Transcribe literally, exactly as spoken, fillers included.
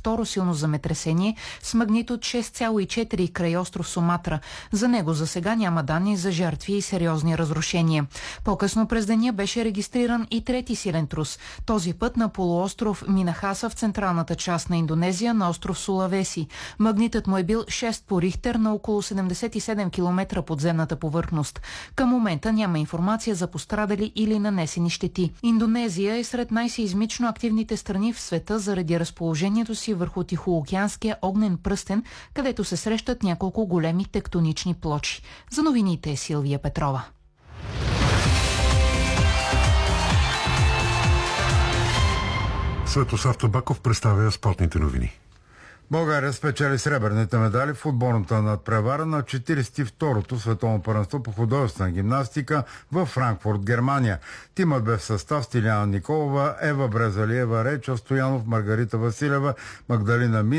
второ силно земетресение с магнитуд шест цяло и четири край остров Суматра. За него за сега няма данни за жертви и сериозни разрушения. По-късно през деня беше регистриран и трети силен трус. Този път на полуостров Минахаса в централната част на Индонезия, на остров Сулавеси. Магнитът му е бил шест по Рихтер на около седемдесет и седем километра подземната повърхност. Към момента няма информация за пострадали или нанесени щети. Индонезия е сред най-сеизмично активните страни в света заради разположението си върху Тихоокеанския огнен пръстен, където се срещат няколко големи тектонични плочи. За новините е Силвия Петрова. Светослав Табаков представя спортните новини. България спечели сребърните медали в футболната надпревара на четиридесет и второто световно първенство по художествена гимнастика в Франкфурт, Германия. Тимът бе в състав Стиляна Николова, Ева Брезалиева, Речо Стоянов, Маргарита Василева, Магдалина Ми